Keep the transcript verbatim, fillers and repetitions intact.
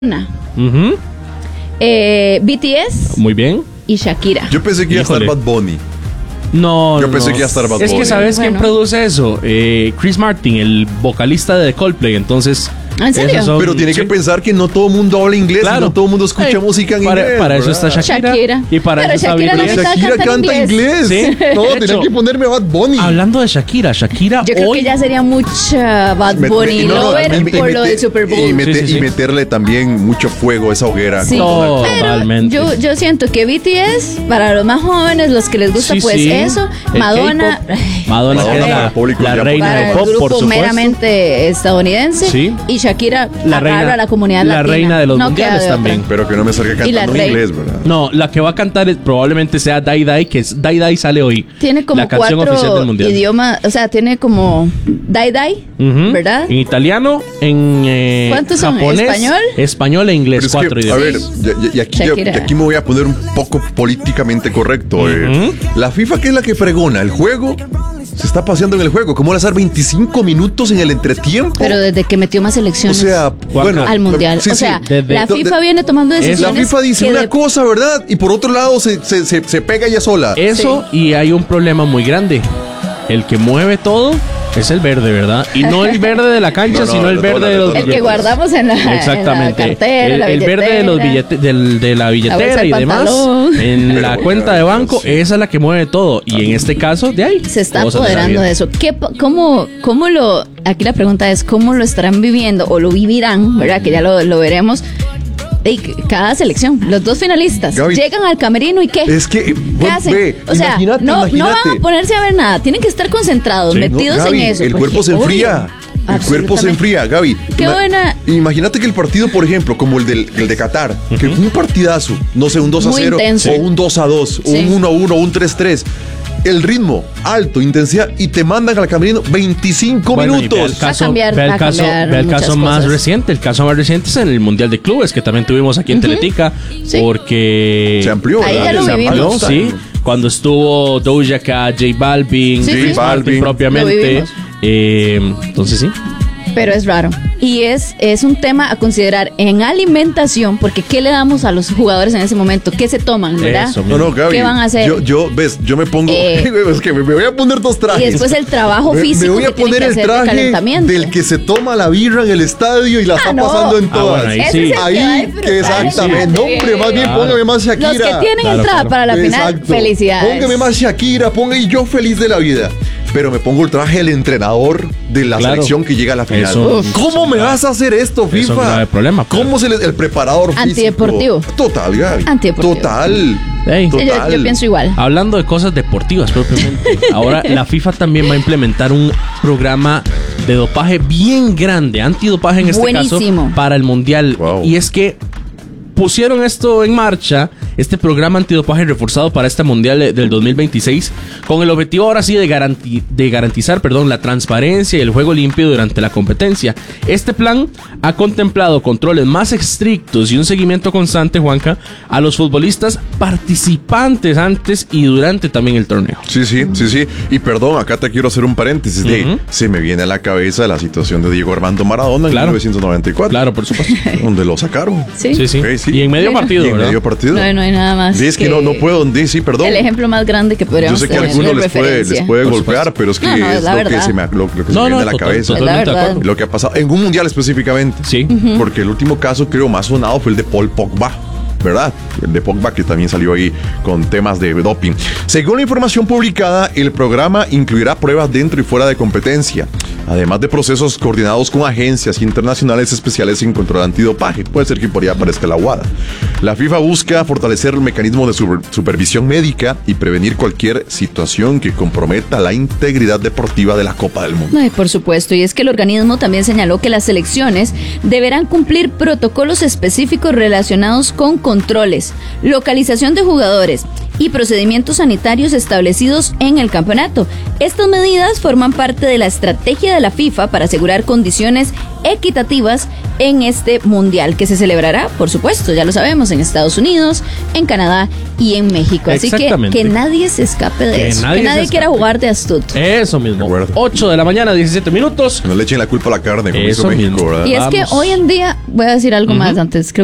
Uh-huh. eh, B T S. Muy bien. Y Shakira. Yo pensé que iba a estar Bad Bunny. No, Yo no, pensé no. que iba a estar Bad Bunny. Es que ¿sabes Bueno. quién produce eso? Eh, Chris Martin, el vocalista de Coldplay. Entonces... ¿En serio? esos son- Pero tiene sí. que pensar que no todo el mundo habla inglés, Claro. y no todo el mundo escucha Ey, música en para, inglés. Para eso ¿verdad? está Shakira. Shakira. Y para Pero eso está Shakira no B T S. está- Shakira canta en canta inglés. inglés. Sí. No, De tenía hecho, que ponerme Bad Bunny. Hablando de Shakira, Shakira Yo creo hoy... que ya sería mucha Bad Me- Bunny me- no, no, lover y me- y por lo mete- del Super Bowl. Y, mete- Sí, sí, sí. y meterle también mucho fuego a esa hoguera. Sí. con Donald Trump. Totalmente. Yo, yo siento que B T S, para los más jóvenes, los que les gusta, Sí, pues sí. eso, El Madonna, K-pop. Madonna, que es Madonna, la, público la ya reina para del el pop, por grupo supuesto. meramente estadounidense, Sí. y Shakira La agarra reina- a la comunidad la latina. reina de los No mundiales queda de otra. también. Pero que no me salga Y la cantando en rey. inglés, ¿verdad? No, la que va a cantar es- probablemente sea Dai Dai, que es Dai Dai sale hoy. Tiene como la canción oficial del cuatro mundial. idiomas, o sea, tiene como Dai Dai, Ujú. ¿verdad? En italiano, en eh, ¿Cuántos son? japonés, ¿Español? español e inglés, Pero es cuatro que, a idiomas. ver, y, y- y aquí, Shakira. y aquí me voy a poner un poco políticamente correcto. eh. Ujú. La FIFA, ¿qué es la que pregona? El juego se está paseando en el juego. ¿Cómo lanzar veinticinco minutos en el entretiempo? Pero desde que metió más o selecciones sea, bueno, al mundial. sí, o sí. sea, Desde- la de- FIFA de- viene tomando decisiones. La FIFA dice que una de- cosa, ¿verdad? Y por otro lado se, se, se, se pega ella sola. Eso, y hay un problema muy grande. El que mueve todo es el verde, ¿verdad? Y no el verde de la cancha, No, no, sino el de verde dólares, de los dólares. El que billetes. guardamos en la, en la Exactamente. cartera, el, la el verde de los billetera. billetes, del- de la billetera bolsa y del demás, pantalón. en Pero la bueno, cuenta de banco, sí. esa es la que mueve todo. Y en este caso, de ahí. Se está cosas de la apoderando vida. de eso. ¿Qué, po- cómo, ¿Cómo lo...? Aquí la pregunta es, ¿cómo lo estarán viviendo o lo vivirán, verdad? Que ya lo, lo veremos. Ey, cada selección, los dos finalistas, Gaby, llegan al camerino y ¿qué? Es que, ¿Qué bueno, hacen? ve, o sea, imagínate, no, no imagínate. van a ponerse a ver nada, tienen que estar concentrados, Sí. metidos No, Gaby, en eso. el porque, cuerpo se enfría. obvio, El cuerpo se absolutamente. enfría, Gaby. Qué Ima- buena- Imagínate que el partido, por ejemplo, como el, del, el de Qatar, que fue un partidazo, no sé, un dos a Muy cero, intenso. o un dos a dos, o Sí. un uno a uno, o un tres tres. El ritmo, alto, intensidad, y te mandan al camerino veinticinco Bueno, y vea el minutos. Va a caso, cambiar- vea el va a caso, cambiar vea el muchas caso más cosas. reciente. El caso más reciente es en el Mundial de Clubes, que también tuvimos aquí en Teletica, Sí. porque Se amplió, Ahí ¿verdad? ya lo Se vivimos. amplió, ¿no? Sí, cuando estuvo Doja Cat, J Balvin, Sí, Chris sí. Martin Balvin. Lo propiamente. vivimos. Eh, entonces sí. Pero es raro. Y es, es un tema a considerar en alimentación, porque ¿qué le damos a los jugadores en ese momento? ¿Qué se toman, verdad? Eso No, no, Gaby. ¿Qué van a hacer? Yo, yo, ves, yo me pongo. Eh, es que me, me voy a poner dos trajes. Y después el trabajo Me- físico Me voy a que tiene poner que el hacer de traje calentamiento. del que se toma la birra en el estadio y la Ah, está no. pasando en Ah, todas. bueno, ahí Ese sí. es el que va a Ahí, disfrutar, que exactamente. imagínate. No, hombre, más bien Claro. póngame más Shakira. Los que tienen Claro, entrada claro. para la final, Exacto. felicidades. Póngame más Shakira, ponga y yo feliz de la vida. Pero me pongo el traje del entrenador de la Claro. selección que llega a la final. Eso- Uf. ¿Cómo me vas a hacer esto, Es un FIFA? grave problema, pero- ¿Cómo se le, el preparador físico? Antideportivo. Total, Gaby. Antideportivo. Total. Ey. Sí, yo, Total. yo pienso igual. Hablando de cosas deportivas propiamente, ahora la FIFA también va a implementar un programa de dopaje bien grande, antidopaje en este Buenísimo. caso, para el Mundial. Wow. Y es que pusieron esto en marcha, este programa antidopaje reforzado para este Mundial de- del dos mil veintiséis, con el objetivo ahora sí de, garanti- de garantizar perdón, la transparencia y el juego limpio durante la competencia. Este plan ha contemplado controles más estrictos y un seguimiento constante, Juanca, a los futbolistas participantes antes y durante también el torneo. Sí, sí, sí, sí. Y perdón, acá te quiero hacer un paréntesis. de, Ujú. Se me viene a la cabeza la situación de Diego Armando Maradona en Claro. mil novecientos noventa y cuatro. Claro, por supuesto. Donde lo sacaron. Sí. Sí, sí. Ok, sí. Y en medio Bueno. partido, Y en ¿verdad? medio partido. No, no hay nada más. Sí, es que, no, no puedo. Sí, sí, perdón. El ejemplo más grande que Yo podríamos sé que a tener algunos de les puede, les referencia. puede Por golpear, supuesto. pero es que No, no, es es la lo que, verdad. se me, lo, lo que se No, me no, viene a la total- cabeza. totalmente Es la de acuerdo. verdad. Lo que ha pasado en un mundial específicamente. Sí. Porque el último caso, creo, más sonado fue el de Paul Pogba, ¿verdad? El de Pogba, que también salió ahí con temas de doping. Según la información publicada, el programa incluirá pruebas dentro y fuera de competencia, además de procesos coordinados con agencias internacionales especiales en control antidopaje. Puede ser que por ahí aparezca la WADA. La FIFA busca fortalecer el mecanismo de super- supervisión médica y prevenir cualquier situación que comprometa la integridad deportiva de la Copa del Mundo. Ay, por supuesto, y es que el organismo también señaló que las selecciones deberán cumplir protocolos específicos relacionados con controles, localización de jugadores y procedimientos sanitarios establecidos en el campeonato. Estas medidas forman parte de la estrategia de de la FIFA para asegurar condiciones equitativas en este mundial que se celebrará, por supuesto, ya lo sabemos, en Estados Unidos, en Canadá y en México. Así que que nadie se escape de que eso, nadie que nadie quiera jugar de astuto. Eso mismo. ocho de la mañana, diecisiete minutos. No le echen la culpa a la carne, como Eso hizo México, mismo. ¿verdad? Y es Vamos. que hoy en día, voy a decir algo Uh-huh. más antes, creo